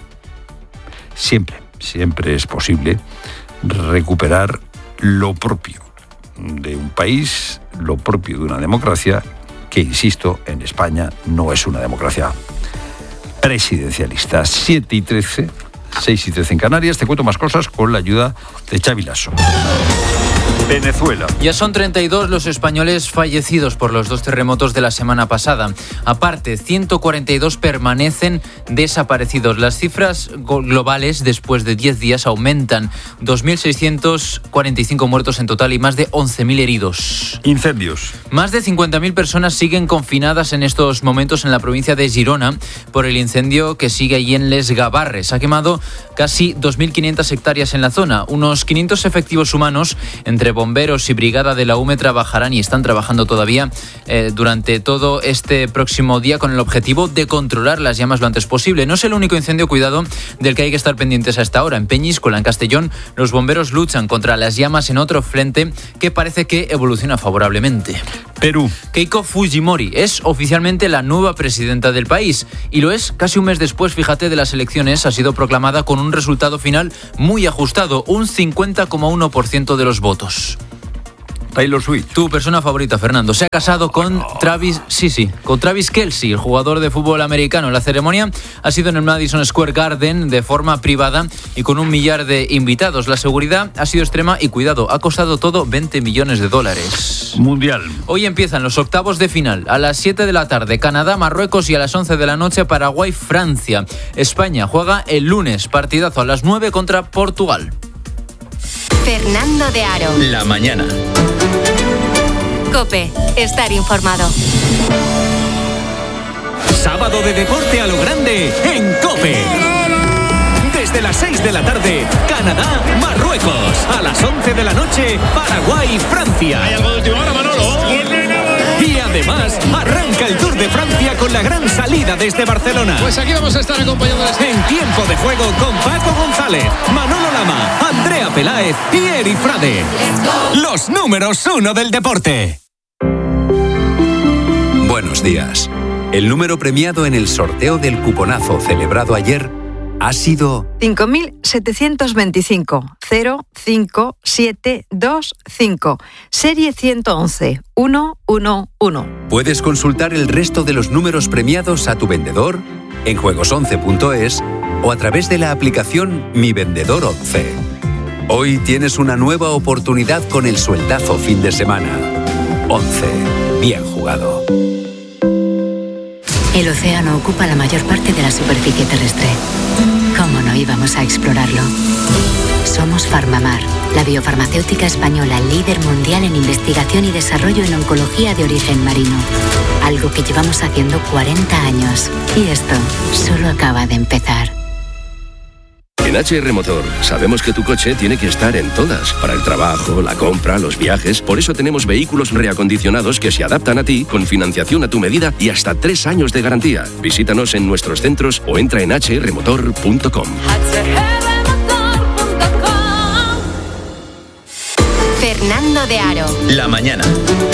Siempre es posible recuperar lo propio de un país, lo propio de una democracia, que, insisto, en España no es una democracia presidencialista. 7:13, 6:13 en Canarias. Te cuento más cosas con la ayuda de Xavi Lasso. Venezuela. Ya son 32 los españoles fallecidos por los 2 terremotos de la semana pasada. Aparte, 142 permanecen desaparecidos. Las cifras globales después de 10 días aumentan. 2.645 muertos en total y más de 11.000 heridos. Incendios. Más de 50.000 personas siguen confinadas en estos momentos en la provincia de Girona por el incendio que sigue allí en Les Gavarres. Ha quemado casi 2.500 hectáreas en la zona. Unos 500 efectivos humanos entre bomberos y brigada de la UME trabajarán y están trabajando todavía durante todo este próximo día con el objetivo de controlar las llamas lo antes posible. No es el único incendio, cuidado, del que hay que estar pendientes a esta hora. En Peñíscola, en Castellón, los bomberos luchan contra las llamas en otro frente que parece que evoluciona favorablemente. Perú. Keiko Fujimori es oficialmente la nueva presidenta del país y lo es casi un mes después, fíjate, de las elecciones. Ha sido proclamada con un resultado final muy ajustado, un 50,1% de los votos. Taylor Swift. Tu persona favorita, Fernando, se ha casado con Travis Kelce, el jugador de fútbol americano. La ceremonia ha sido en el Madison Square Garden de forma privada y con 1 millar de invitados. La seguridad ha sido extrema y, cuidado, ha costado todo $20 millones. Mundial. Hoy empiezan los octavos de final. A las 7 de la tarde, Canadá, Marruecos, y a las 11 de la noche, Paraguay, Francia. España juega el lunes, partidazo a las 9 contra Portugal. Fernando de Aro. La mañana. COPE. Estar informado. Sábado de deporte a lo grande en COPE. Desde las 6 de la tarde, Canadá, Marruecos. A las 11 de la noche, Paraguay, Francia. ¿Hay algo de última hora, Manolo? Y además, arranca el Tour de Francia con la gran salida desde Barcelona. Pues aquí vamos a estar acompañándoles en tiempo de juego con Paco González, Manolo Lama, Andrea Peláez y Eri Frade. Los números 1 del deporte. Buenos días. El número premiado en el sorteo del cuponazo celebrado ayer ha sido 5.725 05725, serie 111 111. Puedes consultar el resto de los números premiados a tu vendedor en juegos11.es o a través de la aplicación Mi Vendedor 11. Hoy tienes una nueva oportunidad con el sueldazo fin de semana. 11. Bien jugado. El océano ocupa la mayor parte de la superficie terrestre. ¿Cómo no íbamos a explorarlo? Somos Farmamar, la biofarmacéutica española líder mundial en investigación y desarrollo en oncología de origen marino. Algo que llevamos haciendo 40 años. Y esto solo acaba de empezar. En HR Motor sabemos que tu coche tiene que estar en todas, para el trabajo, la compra, los viajes. Por eso tenemos vehículos reacondicionados que se adaptan a ti, con financiación a tu medida y hasta 3 años de garantía. Visítanos en nuestros centros o entra en hrmotor.com. Fernando de Aro. La mañana.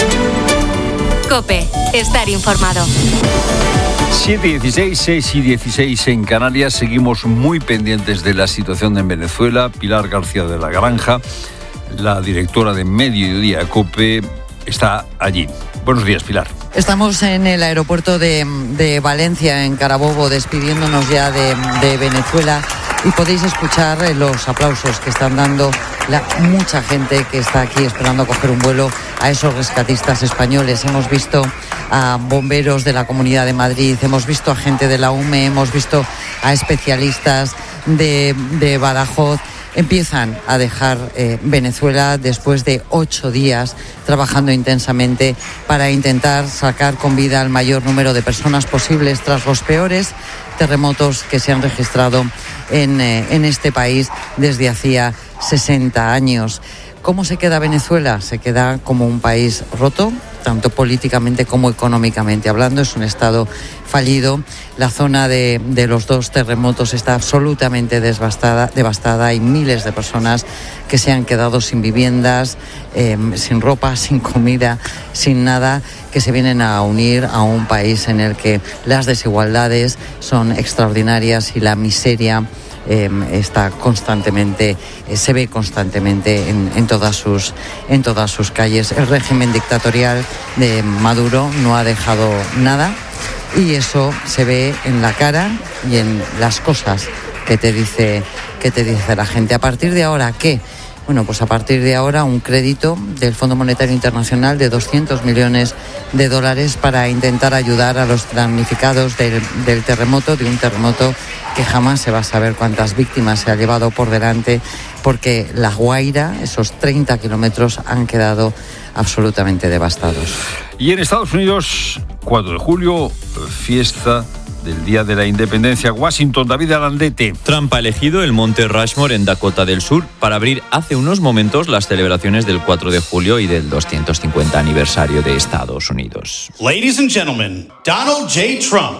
COPE. Estar informado. 7:16, 6:16 en Canarias. Seguimos muy pendientes de la situación en Venezuela. Pilar García de la Granja, la directora de Mediodía COPE, está allí. Buenos días, Pilar. Estamos en el aeropuerto de Valencia, en Carabobo, despidiéndonos ya de Venezuela, y podéis escuchar los aplausos que están dando mucha gente que está aquí esperando a coger un vuelo a esos rescatistas españoles. Hemos visto a bomberos de la Comunidad de Madrid, hemos visto a gente de la UME, hemos visto a especialistas de Badajoz. Empiezan a dejar Venezuela después de 8 días trabajando intensamente para intentar sacar con vida al mayor número de personas posibles tras los peores terremotos que se han registrado en este país desde hacía 60 años. ¿Cómo se queda Venezuela? Se queda como un país roto, tanto políticamente como económicamente hablando. Es un estado fallido. La zona de los 2 terremotos está absolutamente devastada. Hay miles de personas que se han quedado sin viviendas, sin ropa, sin comida, sin nada, que se vienen a unir a un país en el que las desigualdades son extraordinarias y la miseria está constantemente, se ve constantemente en todas sus calles. El régimen dictatorial de Maduro no ha dejado nada, y eso se ve en la cara y en las cosas que te dice la gente. A partir de ahora, ¿qué? Bueno, pues a partir de ahora un crédito del Fondo Monetario Internacional de $200 millones para intentar ayudar a los damnificados del terremoto, de un terremoto que jamás se va a saber cuántas víctimas se ha llevado por delante, porque La Guaira, esos 30 kilómetros, han quedado absolutamente devastados. Y en Estados Unidos, 4 de julio, fiesta del Día de la Independencia. Washington, David Alandete. Trump ha elegido el Monte Rushmore en Dakota del Sur para abrir hace unos momentos las celebraciones del 4 de julio y del 250 aniversario de Estados Unidos. Ladies and gentlemen, Donald J. Trump.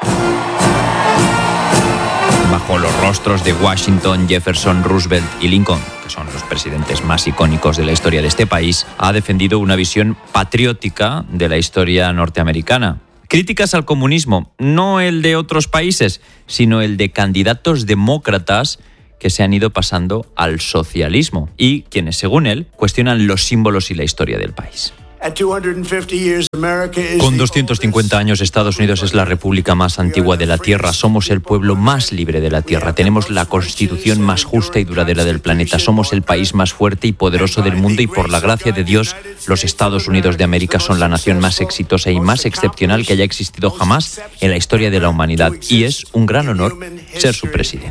Bajo los rostros de Washington, Jefferson, Roosevelt y Lincoln, que son los presidentes más icónicos de la historia de este país, ha defendido una visión patriótica de la historia norteamericana. Críticas al comunismo, no el de otros países, sino el de candidatos demócratas que se han ido pasando al socialismo y quienes, según él, cuestionan los símbolos y la historia del país. Con 250 años, Estados Unidos es la república más antigua de la Tierra. Somos el pueblo más libre de la Tierra. Tenemos la constitución más justa y duradera del planeta. Somos el país más fuerte y poderoso del mundo y, por la gracia de Dios, los Estados Unidos de América son la nación más exitosa y más excepcional que haya existido jamás en la historia de la humanidad. Y es un gran honor ser su presidente.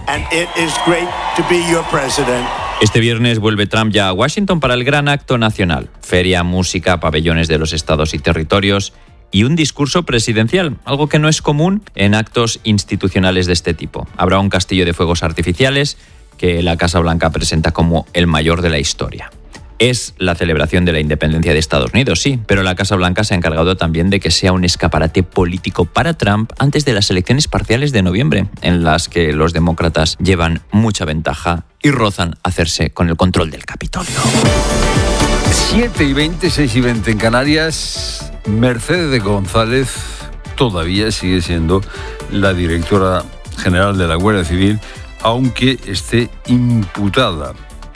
Este viernes vuelve Trump ya a Washington para el gran acto nacional. Feria, música, pabellones de los estados y territorios y un discurso presidencial, algo que no es común en actos institucionales de este tipo. Habrá un castillo de fuegos artificiales que la Casa Blanca presenta como el mayor de la historia. Es la celebración de la independencia de Estados Unidos, sí, pero la Casa Blanca se ha encargado también de que sea un escaparate político para Trump antes de las elecciones parciales de noviembre, en las que los demócratas llevan mucha ventaja y rozan hacerse con el control del Capitolio. 7:20, 6:20 en Canarias. Mercedes González todavía sigue siendo la directora general de la Guardia Civil, aunque esté imputada.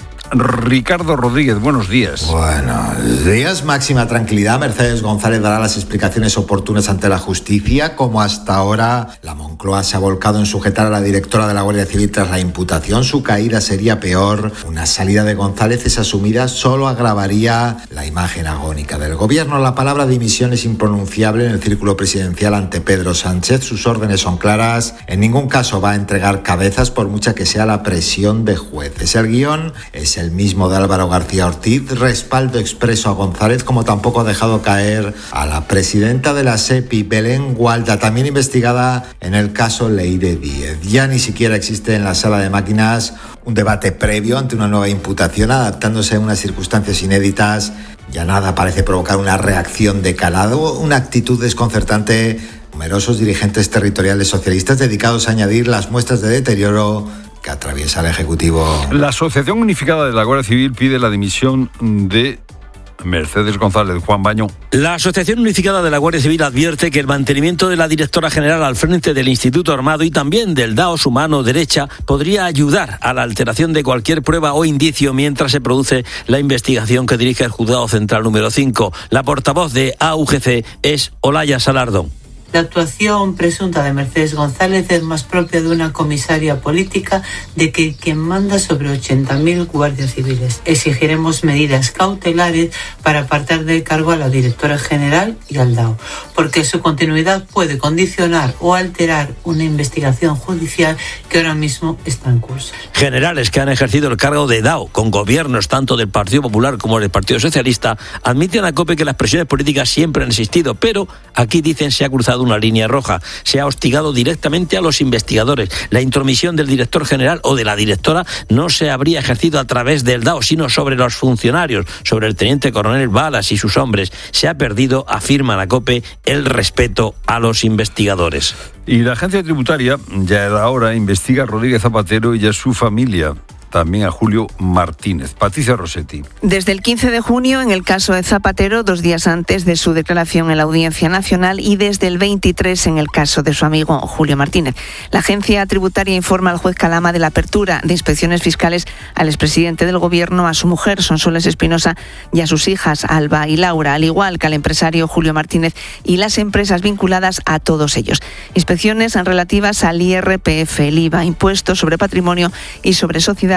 Ricardo Rodríguez, buenos días. Buenos días. Máxima tranquilidad. Mercedes González dará las explicaciones oportunas ante la justicia. Como hasta ahora, la Moncloa se ha volcado en sujetar a la directora de la Guardia Civil tras la imputación. Su caída sería peor. Una salida de González asumida solo agravaría la imagen agónica del gobierno. La palabra dimisión es impronunciable en el círculo presidencial ante Pedro Sánchez. Sus órdenes son claras. En ningún caso va a entregar cabezas por mucha que sea la presión de jueces. El guión es el mismo de Álvaro García Ortiz, respaldo expreso a González, como tampoco ha dejado caer a la presidenta de la SEPI, Belén Gualda, también investigada en el caso Leire Díez. Ya ni siquiera existe en la sala de máquinas un debate previo ante una nueva imputación, adaptándose a unas circunstancias inéditas. Ya nada parece provocar una reacción de calado, una actitud desconcertante. Numerosos dirigentes territoriales socialistas dedicados a añadir las muestras de deterioro que atraviesa el Ejecutivo. La Asociación Unificada de la Guardia Civil pide la dimisión de Mercedes González. Juan Baño. La Asociación Unificada de la Guardia Civil advierte que el mantenimiento de la directora general al frente del Instituto Armado y también del DAO, su mano derecha, podría ayudar a la alteración de cualquier prueba o indicio mientras se produce la investigación que dirige el Juzgado Central número 5. La portavoz de AUGC es Olaya Salardón. La actuación presunta de Mercedes González es más propia de una comisaria política de que quien manda sobre 80.000 guardias civiles. Exigiremos medidas cautelares para apartar del cargo a la directora general y al DAO, porque su continuidad puede condicionar o alterar una investigación judicial que ahora mismo está en curso. Generales que han ejercido el cargo de DAO con gobiernos tanto del Partido Popular como del Partido Socialista admiten a COPE que las presiones políticas siempre han existido, pero aquí dicen se ha cruzado una línea roja. Se ha hostigado directamente a los investigadores. La intromisión del director general o de la directora no se habría ejercido a través del DAO, sino sobre los funcionarios, sobre el teniente coronel Balas y sus hombres. Se ha perdido, afirma la COPE, el respeto a los investigadores. Y la agencia tributaria ya era hora investiga a Rodríguez Zapatero y a su familia. También a Julio Martínez. Patricia Rossetti. Desde el 15 de junio, en el caso de Zapatero, 2 días antes de su declaración en la Audiencia Nacional, y desde el 23 en el caso de su amigo Julio Martínez. La agencia tributaria informa al juez Calama de la apertura de inspecciones fiscales al expresidente del Gobierno, a su mujer, Sonsoles Espinosa, y a sus hijas, Alba y Laura, al igual que al empresario Julio Martínez y las empresas vinculadas a todos ellos. Inspecciones relativas al IRPF, el IVA, impuestos sobre patrimonio y sobre sociedades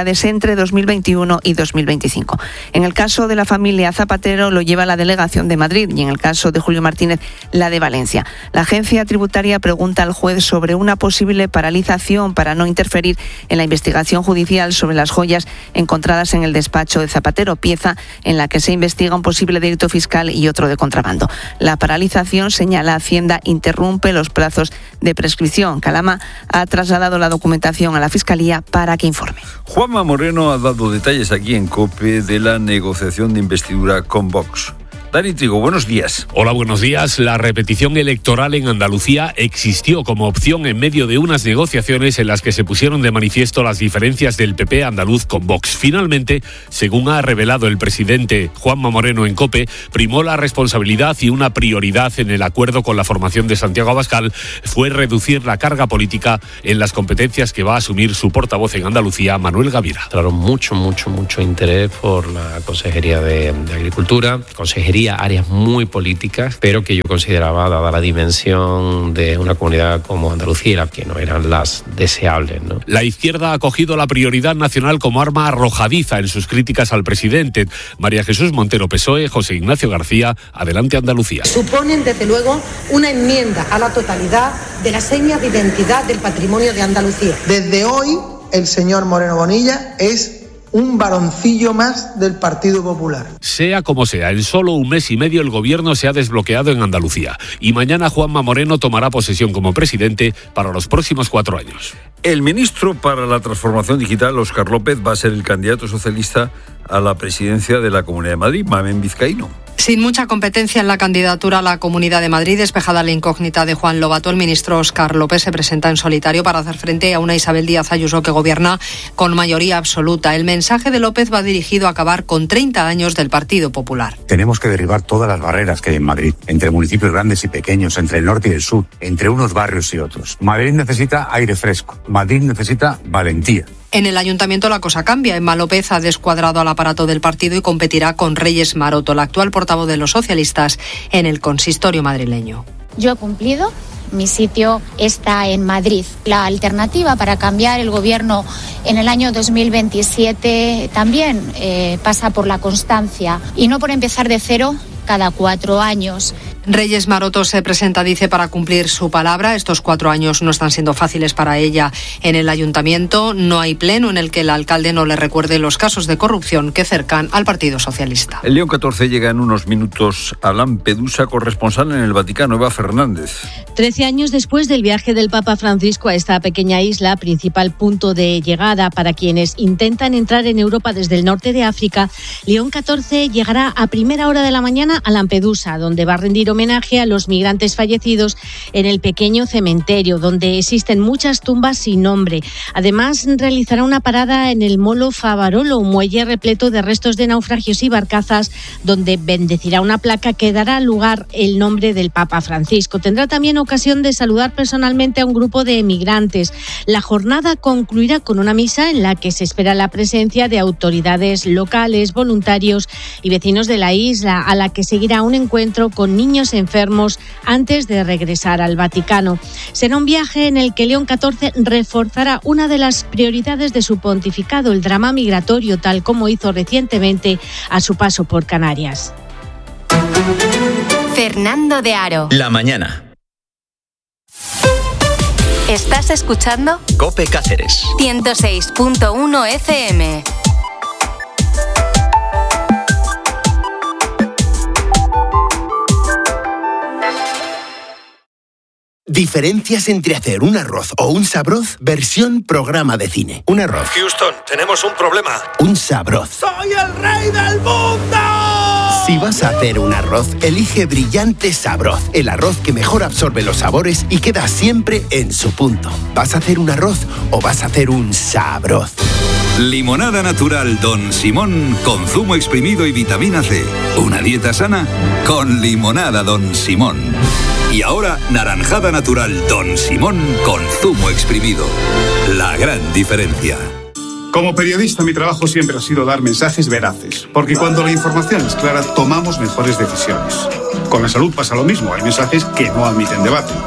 actividades entre 2021 y 2025. En el caso de la familia Zapatero lo lleva la Delegación de Madrid y en el caso de Julio Martínez la de Valencia. La agencia tributaria pregunta al juez sobre una posible paralización para no interferir en la investigación judicial sobre las joyas encontradas en el despacho de Zapatero, pieza en la que se investiga un posible delito fiscal y otro de contrabando. La paralización, señala Hacienda, interrumpe los plazos de prescripción. Calama ha trasladado la documentación a la Fiscalía para que informe. Juanma Moreno ha dado detalles aquí en COPE de la negociación de investidura con Vox. Dani Trigo, buenos días. Hola, buenos días. La repetición electoral en Andalucía existió como opción en medio de unas negociaciones en las que se pusieron de manifiesto las diferencias del PP andaluz con Vox. Finalmente, según ha revelado el presidente Juanma Moreno en COPE, primó la responsabilidad y una prioridad en el acuerdo con la formación de Santiago Abascal fue reducir la carga política en las competencias que va a asumir su portavoz en Andalucía, Manuel Gavira. Claro, mucho interés por la Consejería de Agricultura, áreas muy políticas, pero que yo consideraba, dada la dimensión de una comunidad como Andalucía, que no eran las deseables, ¿no? La izquierda ha cogido la prioridad nacional como arma arrojadiza en sus críticas al presidente. María Jesús Montero, PSOE, José Ignacio García, Adelante Andalucía. Suponen, desde luego, una enmienda a la totalidad de las señas de identidad del patrimonio de Andalucía. Desde hoy, el señor Moreno Bonilla es un varoncillo más del Partido Popular. Sea como sea, en solo un mes y medio el gobierno se ha desbloqueado en Andalucía y mañana Juanma Moreno tomará posesión como presidente para los próximos 4 años. El ministro para la Transformación Digital, Óscar López, va a ser el candidato socialista a la presidencia de la Comunidad de Madrid, Mamen Vizcaíno. Sin mucha competencia en la candidatura a la Comunidad de Madrid, despejada la incógnita de Juan Lobato, el ministro Óscar López se presenta en solitario para hacer frente a una Isabel Díaz Ayuso que gobierna con mayoría absoluta. El mensaje de López va dirigido a acabar con 30 años del Partido Popular. Tenemos que derribar todas las barreras que hay en Madrid, entre municipios grandes y pequeños, entre el norte y el sur, entre unos barrios y otros. Madrid necesita aire fresco, Madrid necesita valentía. En el ayuntamiento la cosa cambia. Emma López ha descuadrado al aparato del partido y competirá con Reyes Maroto, el actual portavoz de los socialistas en el consistorio madrileño. Yo he cumplido. Mi sitio está en Madrid. La alternativa para cambiar el gobierno en el año 2027 también pasa por la constancia y no por empezar de cero cada 4 años. Reyes Maroto se presenta, dice, para cumplir su palabra. Estos 4 años no están siendo fáciles para ella en el ayuntamiento. No hay pleno en el que el alcalde no le recuerde los casos de corrupción que cercan al Partido Socialista. El León 14 llega en unos minutos a Lampedusa, corresponsal en el Vaticano, Eva Fernández. 13 años después del viaje del Papa Francisco a esta pequeña isla, principal punto de llegada para quienes intentan entrar en Europa desde el norte de África, León 14 llegará a primera hora de la mañana a Lampedusa, donde va a rendir homenaje a los migrantes fallecidos en el pequeño cementerio, donde existen muchas tumbas sin nombre. Además, realizará una parada en el Molo Favarolo, un muelle repleto de restos de naufragios y barcazas, donde bendecirá una placa que dará lugar el nombre del Papa Francisco. Tendrá también ocasión de saludar personalmente a un grupo de migrantes. La jornada concluirá con una misa en la que se espera la presencia de autoridades locales, voluntarios y vecinos de la isla, a la que seguirá un encuentro con niños enfermos antes de regresar al Vaticano. Será un viaje en el que León XIV reforzará una de las prioridades de su pontificado, el drama migratorio, tal como hizo recientemente a su paso por Canarias. Fernando de Aro. La mañana. ¿Estás escuchando? COPE Cáceres. 106.1 FM. Diferencias entre hacer un arroz o un sabroz, versión programa de cine. Un arroz. Houston, tenemos un problema. Un sabroz. ¡Soy el rey del mundo! Si vas a hacer un arroz, elige Brillante Sabroz, el arroz que mejor absorbe los sabores y queda siempre en su punto. ¿Vas a hacer un arroz o vas a hacer un sabroz? Limonada natural Don Simón con zumo exprimido y vitamina C. Una dieta sana con limonada Don Simón. Y ahora, naranjada natural Don Simón con zumo exprimido. La gran diferencia. Como periodista, mi trabajo siempre ha sido dar mensajes veraces, porque cuando la información es clara, tomamos mejores decisiones. Con la salud pasa lo mismo, hay mensajes que no admiten debate.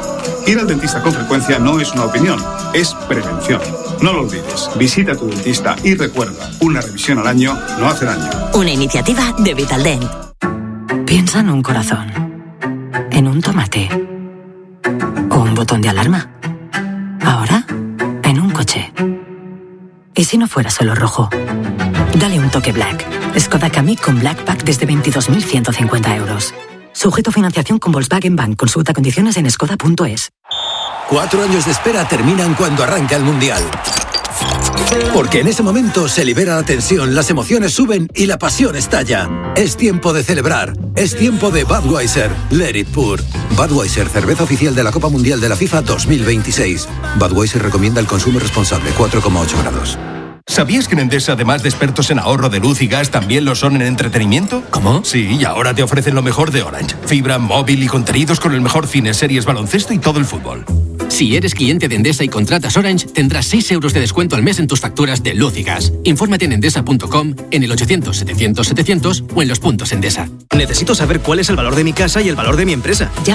Ir al dentista con frecuencia no es una opinión, es prevención. No lo olvides, visita a tu dentista y recuerda, una revisión al año no hace daño. Una iniciativa de Vitaldent. Piensa en un corazón, en un tomate o un botón de alarma. Ahora, en un coche. ¿Y si no fuera solo rojo? Dale un toque Black. Skoda Kamiq con Black Pack desde 22.150 euros. Sujeto a financiación con Volkswagen Bank. Consulta condiciones en skoda.es. 4 años de espera terminan cuando arranca el Mundial. Porque en ese momento se libera la tensión, las emociones suben y la pasión estalla. Es tiempo de celebrar. Es tiempo de Budweiser. Let it pour. Budweiser, cerveza oficial de la Copa Mundial de la FIFA 2026. Budweiser recomienda el consumo responsable, 4,8 grados. ¿Sabías que en Endesa, además de expertos en ahorro de luz y gas, también lo son en entretenimiento? ¿Cómo? Sí, y ahora te ofrecen lo mejor de Orange. Fibra, móvil y contenidos con el mejor cine, series, baloncesto y todo el fútbol. Si eres cliente de Endesa y contratas Orange, tendrás 6 euros de descuento al mes en tus facturas de luz y gas. Infórmate en endesa.com, en el 800-700-700 o en los puntos Endesa. Necesito saber cuál es el valor de mi casa y el valor de mi empresa. Llama